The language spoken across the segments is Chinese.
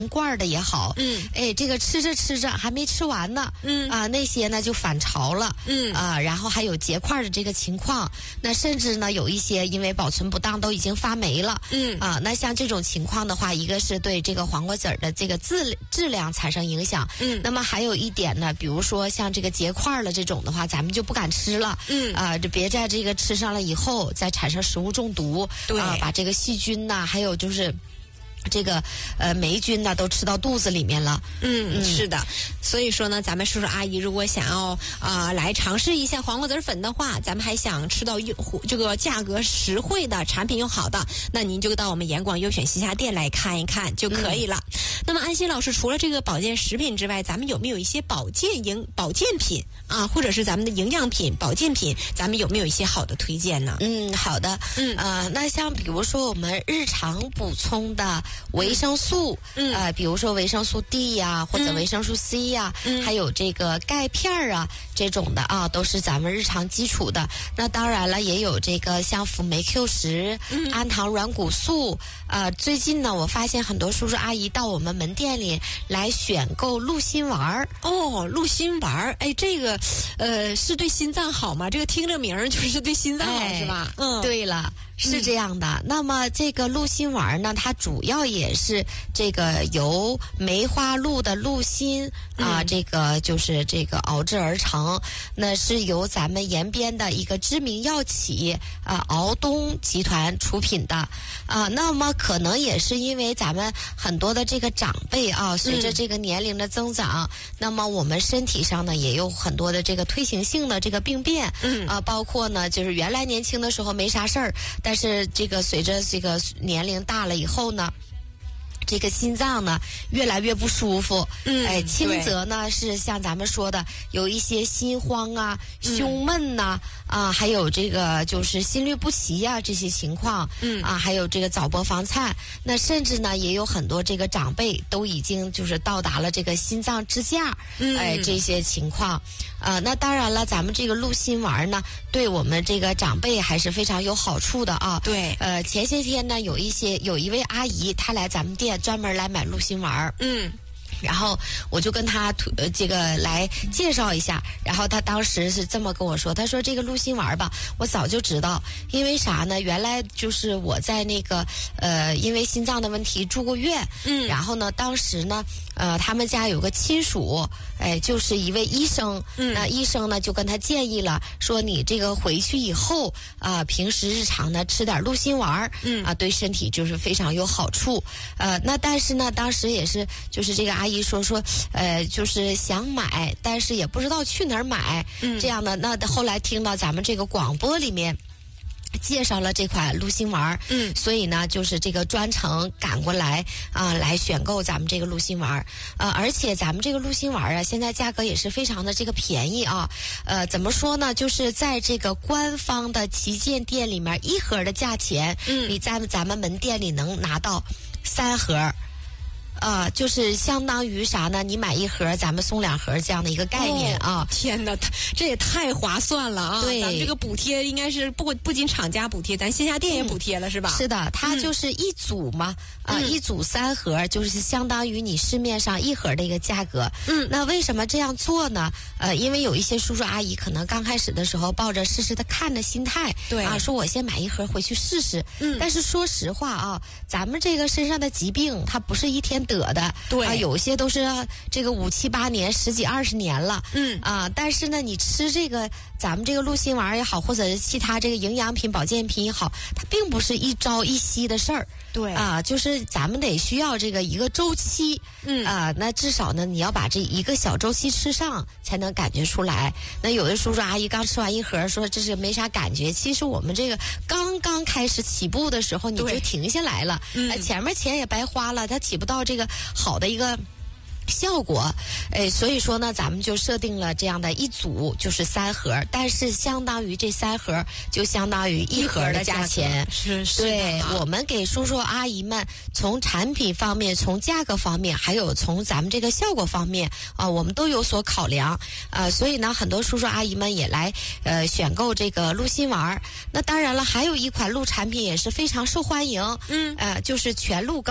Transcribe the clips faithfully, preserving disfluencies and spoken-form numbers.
罐的也好， 嗯， 哎，这个吃着吃着还没吃完呢， 嗯啊、那些呢就反潮了， 嗯啊、然后还有结块的这个情况，那甚至呢有一些因为保存不当都已经发霉了， 嗯啊、那像这种情况的话，一个是对这个黄瓜籽儿的这个质质量产生影响， 嗯， 那么还有一点呢，比如说像这个结块了这种的话，咱们就不敢吃了， 嗯啊、就别在这个吃上了以后再产生食物中毒， 对啊、把这个细菌呐、还有就是这个呃霉菌呐、都吃到肚子里面了。 嗯， 嗯是的，所以说呢，咱们叔叔阿姨如果想要啊、呃来尝试一下黄瓜籽粉的话，咱们还想吃到优这个价格实惠的产品又好的，那您就到我们严广优选线下店来看一看就可以了。嗯、那么安心老师，除了这个保健食品之外，咱们有没有一些保健营保健品啊，或者是咱们的营养品、保健品，咱们有没有一些好的推荐呢？ 嗯，好的。 嗯呃，那像比如说我们日常补充的维生素， 嗯呃，比如说维生素 D 呀、或者维生素 C 呀、 嗯还有这个钙片儿啊这种的啊，都是咱们日常基础的。那当然了，也有这个像辅酶 Q 十、 嗯氨糖软骨素。呃，最近呢，我发现很多叔叔阿姨到我们门店里来选购鹿心丸儿。 哦，鹿心丸儿，哎，这个，呃，是对心脏好吗？这个听这名儿就是对心脏好、 哎、 是吧？嗯， 对了。是这样的， 嗯、 那么这个鹿心丸呢，它主要也是这个由梅花鹿的鹿心啊、 嗯， 这个就是这个熬制而成。那是由咱们延边的一个知名药企啊敖东集团出品的啊。那么可能也是因为咱们很多的这个长辈啊，随着这个年龄的增长，嗯、那么我们身体上呢也有很多的这个退行性的这个病变， 嗯啊，包括呢就是原来年轻的时候没啥事儿。但是这个随着这个年龄大了以后呢，这个心脏呢越来越不舒服， 嗯， 哎，轻则呢是像咱们说的有一些心慌啊、胸闷呐、啊，啊，还有这个就是心律不齐呀、啊、这些情况， 嗯啊，还有这个早搏房颤，那甚至呢也有很多这个长辈都已经就是到达了这个心脏支架， 嗯， 哎，这些情况，呃，那当然了，咱们这个鹿心丸呢，对我们这个长辈还是非常有好处的啊， 对， 呃，前些天呢有一些有一位阿姨，她来咱们店。专门来买鹿心丸， 嗯， 然后我就跟他呃这个来介绍一下，然后他当时是这么跟我说，他说这个鹿心丸吧，我早就知道，因为啥呢？原来就是我在那个呃，因为心脏的问题住过院， 嗯， 然后呢，当时呢，呃，他们家有个亲属，哎，就是一位医生， 嗯， 那医生呢就跟他建议了，说你这个回去以后啊、呃，平时日常呢吃点鹿心丸， 嗯啊，对身体就是非常有好处，呃，那但是呢，当时也是就是这个阿姨说说，呃，就是想买，但是也不知道去哪儿买， 嗯， 这样的，那后来听到咱们这个广播里面介绍了这款鹿心丸， 嗯， 所以呢，就是这个专程赶过来啊、呃，来选购咱们这个鹿心丸，呃，而且咱们这个鹿心丸啊，现在价格也是非常的这个便宜啊，呃，怎么说呢？就是在这个官方的旗舰店里面，一盒的价钱， 嗯， 你在咱们门店里能拿到三盒。啊、呃，就是相当于啥呢？你买一盒，咱们送两盒这样的一个概念啊！ 哦、天哪，这也太划算了啊！ 对， 咱们这个补贴应该是不不仅厂家补贴，咱线下店也补贴了、嗯、是吧？ 是的，它就是一组嘛，啊、嗯呃，一组三盒，就是相当于你市面上一盒的一个价格。 嗯， 那为什么这样做呢？呃，因为有一些叔叔阿姨可能刚开始的时候抱着试试的看的心态， 对啊，说我先买一盒回去试试。 嗯， 但是说实话啊，咱们这个身上的疾病，它不是一天得的， 对啊，有些都是这个五七八年、十几二十年了， 嗯啊，但是呢，你吃这个咱们这个鹿心丸也好，或者是其他这个营养品、保健品也好，它并不是一朝一夕的事儿， 对啊，就是咱们得需要这个一个周期， 嗯啊，那至少呢，你要把这一个小周期吃上，才能感觉出来。那有的叔叔阿姨刚吃完一盒，说这是没啥感觉，其实我们这个刚刚开始起步的时候，你就停下来了， 嗯、 呃，前面钱也白花了，它起不到这个好的一个效果，哎，所以说呢，咱们就设定了这样的一组，就是三盒，但是相当于这三盒就相当于一盒的价钱， 是是， 对，我们给叔叔阿姨们从产品方面、从价格方面，还有从咱们这个效果方面啊、呃，我们都有所考量，呃，所以呢，很多叔叔阿姨们也来呃选购这个鹿心丸。那当然了，还有一款鹿产品也是非常受欢迎， 嗯， 呃，就是全鹿膏。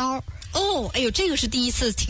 哦，哎呦，这个是第一次听。